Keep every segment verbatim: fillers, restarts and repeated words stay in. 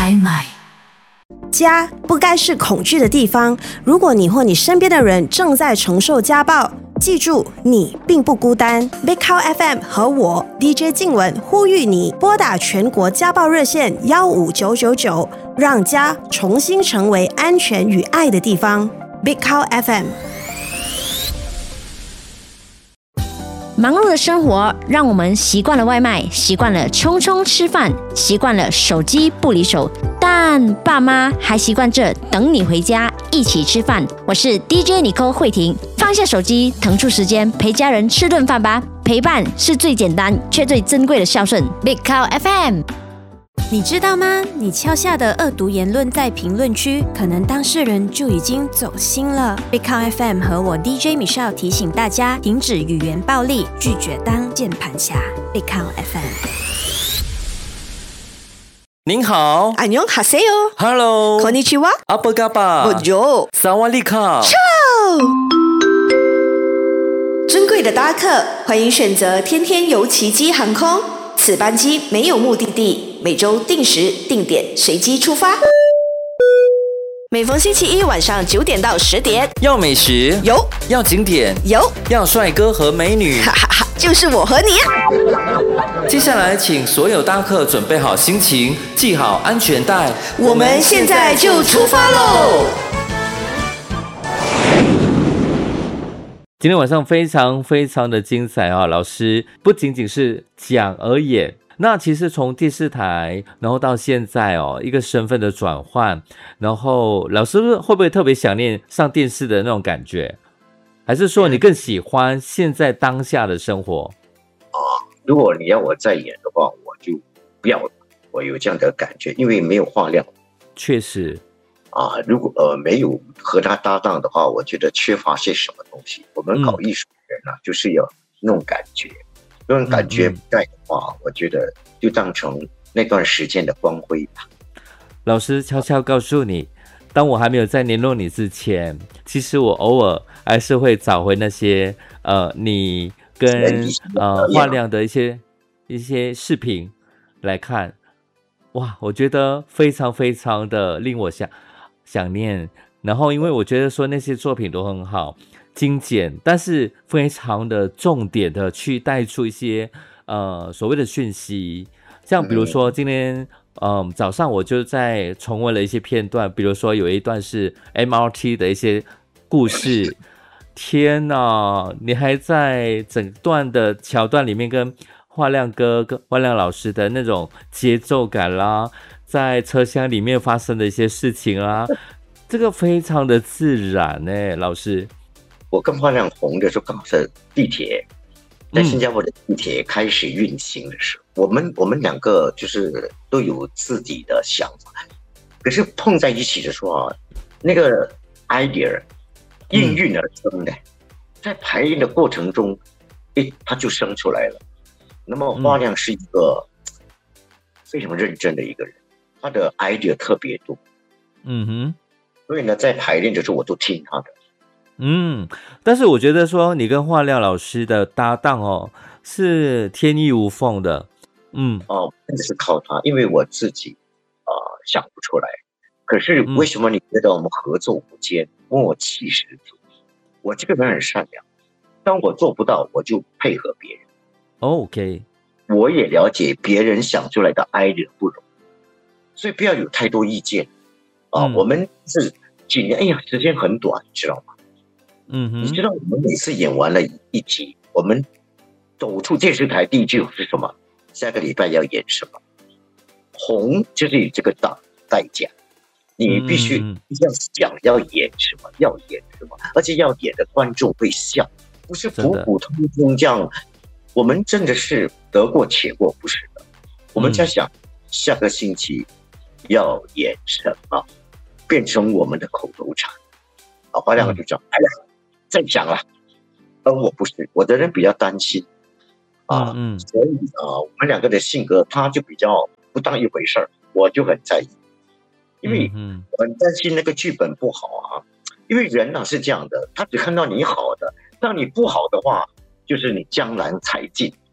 开麦。 家不该是恐惧的地方。如果你或你身边的人正在承受家暴，记住，你并不孤单。Big Cow F M 和我 D J 静雯呼吁你拨打全国家暴热线幺五九九九，让家重新成为安全与爱的地方。Big Cow F M。 忙碌的生活让我们习惯了外卖，习惯了匆匆吃饭，习惯了手机不离手，但爸妈还习惯着等你回家一起吃饭。我是 D J Nicole 慧婷，放下手机，腾出时间陪家人吃顿饭吧。陪伴是最简单却最珍贵的孝顺。Big Cow F M。 你知道吗？你敲下的恶毒言论在评论区，可能当事人就已经走心了。Big Cow F M 和我 D J Michelle 提醒大家，停止语言暴力，拒绝当键盘侠。Big Cow F M。 您好， 안녕하세요。 Hello， こんにちは。 阿布嘎巴， Bonjour， 萨瓦利卡。 尊贵的搭客，欢迎选择天天游奇迹航空。此班机没有目的地，每周定时定点随机出发。每逢星期一晚上九点到十点， 要美食有， 要景点有， 要帅哥和美女， 哈哈哈，就是我和你啊！ 接下来，请所有搭客准备好心情，系好安全带， 我们现在就出发喽！ 今天晚上非常非常的精彩啊！老师不仅仅是讲而言，那其实从电视台，然后到现在哦，一个身份的转换，然后老师会不会特别想念上电视的那种感觉？还是说你更喜欢现在当下的生活？ 啊，如果你要我再演的话，我就不要了。我有这样的感觉，因为没有话量。 确实。 啊，如果呃没有和他搭档的话，我觉得缺乏些什么东西。我们搞艺术的人啊，嗯、就是要那种感觉，那种感觉不在的话，嗯嗯我觉得就当成那段时间的光辉吧。 老师悄悄告诉你，当我还没有再联络你之前，其实我偶尔还是会找回那些呃你跟呃画亮的一些一些视频来看。哇，我觉得非常非常的令我想。想念，然后因为我觉得说那些作品都很好，精简，但是非常的重点的去带出一些呃所谓的讯息，像比如说今天嗯、呃、早上我就在重温了一些片段，比如说有一段是 M R T 的一些故事，天哪，你还在整段的桥段里面跟画亮哥跟画亮老师的那种节奏感啦。在车厢里面发生的一些事情啊，这个非常的自然哎，老师。 我跟画亮红的时候，刚好是地铁，在新加坡的地铁开始运行的时候，嗯、我们我们两个就是都有自己的想法，可是碰在一起的时候啊，那个 idea 应运而生的，嗯、在排练的过程中，诶，它就生出来了。那么画亮是一个非常认真的一个人。他的 idea 特别多， 嗯哼， 所以呢，在排练的时候我都听他的。 嗯，但是我觉得说你跟画亮老师的搭档哦，是天衣无缝的。嗯， 哦，真的是靠他，因为我自己啊、呃、想不出来。可是为什么你觉得我们合作无间，默契十足？我这个人很善良，当我做不到，我就配合别人。 OK， 我也了解别人想出来的 idea 不容易。所以不要有太多意见啊！嗯、我们是几年，哎呀，时间很短，你知道吗？ 嗯哼， 你知道我们每次演完了一集，我们走出电视台第一句是什么？下个礼拜要演什么？红就是有这个代代价，你必须要想要演什么，要演什么，而且要演的观众会笑，不是普普通通这样。我们真的是得过且过，不是的。我们在想、嗯、下个星期。要演什么变成我们的口头禅啊？画亮就讲，哎呀，再讲了。而我不是，我的人比较担心啊，嗯嗯所以啊，我们两个的性格，他就比较不当一回事儿，我就很在意，因为我很担心那个剧本不好啊。因为人呢、啊、是这样的，他只看到你好的，当你不好的话，就是你江郎才尽。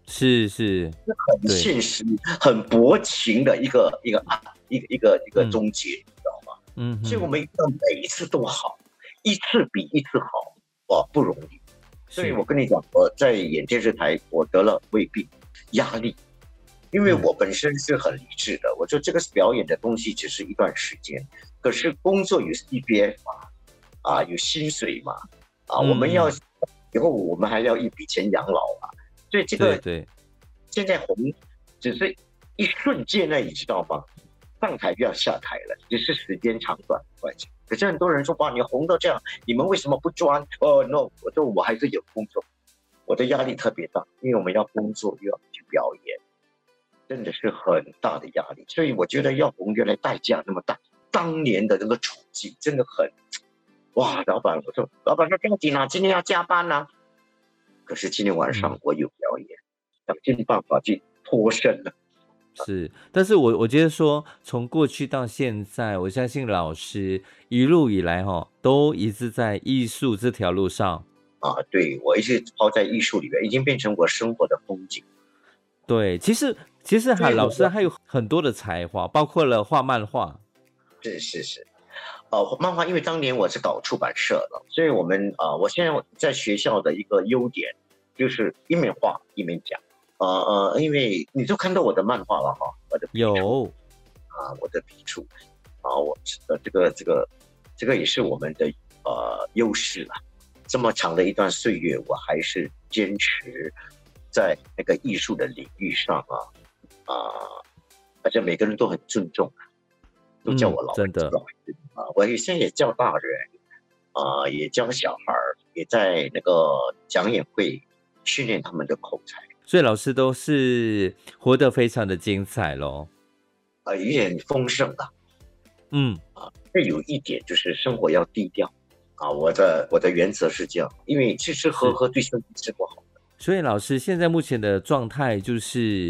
是是， 很现实、很薄情的一个一个一个一个一个终结，你知道吗？嗯，所以我们要每一次都好，一次比一次好，哇，不容易。所以我跟你讲，我在演电视台，我得了胃病，压力。因为我本身是很理智的，我说这个表演的东西只是一段时间，可是工作有 C P F 嘛，啊，有薪水嘛，啊，我们要以后我们还要一笔钱养老啊，所以这个对， 现在红只是一瞬间呢，你知道吗？上台就要下台了，只是时间长短的关系。可是很多人说哇，你红到这样，你们为什么不专？哦 ，no， 我说我还是有工作，我的压力特别大，因为我们要工作又要去表演。真的是很大的压力，所以我觉得要红原来代价那么大，当年的这个处境真的很，哇！老板，我说老板说不要紧啊，今天要加班啊。可是今天晚上我有表演，想尽办法去脱身了。 是，但是我我觉得说，从过去到现在，我相信老师一路以来哈、哦，都一直在艺术这条路上啊。对，我一直泡在艺术里面，已经变成我生活的风景。 对，其实其实哈，老师还有很多的才华，包括了画漫画。 是是是，呃，漫画因为当年我是搞出版社的，所以我们啊、呃，我现在在学校的一个优点就是一面画一面讲，呃呃，因为你就看到我的漫画了哈，我的有啊，我的笔触啊，我呃这个这个这个也是我们的呃优势了。这么长的一段岁月，我还是坚持在那个艺术的领域上啊啊，而且每个人都很尊重，都叫我老师、嗯、真的啊，我现在也教大人啊，也教小孩，也在那个讲演会训练他们的口才。 所以老师都是活得非常的精彩咯， 啊，有点丰盛了。 嗯啊，这有一点就是生活要低调啊，我的我的原则是这样，因为吃吃喝喝对身体是不好。 所以老师现在目前的状态就是，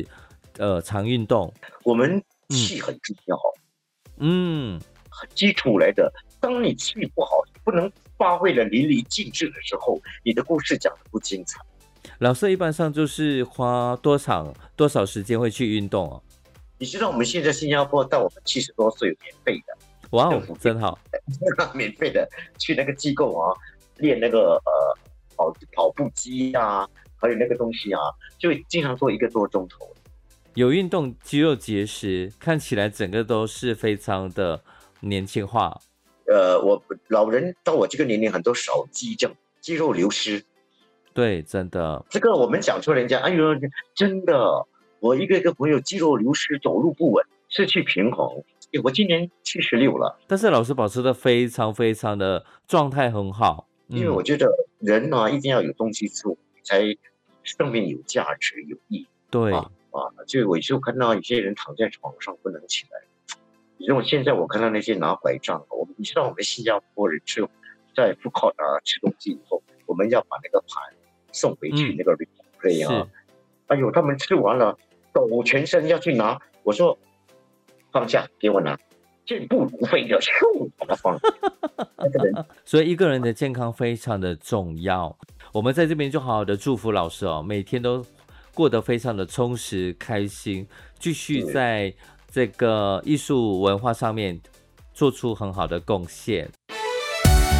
呃，常运动。 我们气很重要， 嗯， 基础来的。当你气不好，不能发挥的淋漓尽致的时候，你的故事讲得不精彩。 老师一般上就是花多少多少时间会去运动哦？ 你知道我们现在新加坡到我们七十多岁有免费的， 哇哦，真好， 免费的去那个机构啊，练那个呃跑跑步机啊。还有那个东西啊，就经常做一个多钟头。 有运动，肌肉结实，看起来整个都是非常的年轻化。 呃，我老人到我这个年龄，很多少肌症、肌肉流失。 对，真的。 这个我们讲出人家，哎呦，真的，我一个一个朋友肌肉流失，走路不稳，失去平衡。我今年七十六了， 但是老师保持的非常非常的状态很好。 嗯、因为我觉得人呢、啊，一定要有东西做。才生命有价值有意义。 对啊, 啊，就我就看到有些人躺在床上不能起来。你说现在我看到那些拿拐杖，我们你知道我们新加坡人吃在 food court 啊吃东西以后，我们要把那个盘送回去、嗯、那个 replay 啊，哎呦，他们吃完了抖全身要去拿，我说放下给我拿。健步如飞的，咻，把它放。 所以一个人的健康非常的重要。我们在这边就好好的祝福老师哦，每天都过得非常的充实、开心，继续在这个艺术文化上面做出很好的贡献。